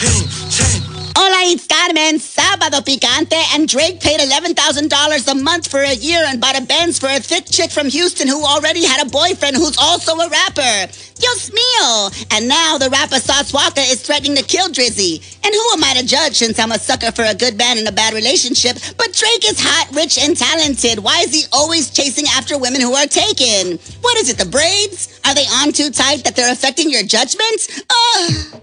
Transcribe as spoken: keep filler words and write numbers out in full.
ten, ten. Hola, it's Carmen, Sábado Picante, and Drake paid eleven thousand dollars a month for a year and bought a Benz for a thick chick from Houston who already had a boyfriend who's also a rapper. Dios mío! And now the rapper Sauce Walka is threatening to kill Drizzy. And who am I to judge since I'm a sucker for a good man in a bad relationship? But Drake is hot, rich, and talented. Why is he always chasing after women who are taken? What is it, the braids? Are they on too tight that they're affecting your judgment? Ugh!